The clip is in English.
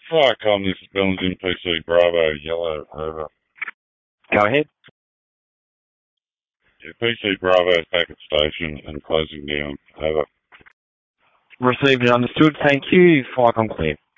Viacom, this is Bellingen PC Bravo, yellow, over. Go ahead. Yeah, PC Bravo is back at station and closing down, over. Received and understood. Thank you. Viacom clear.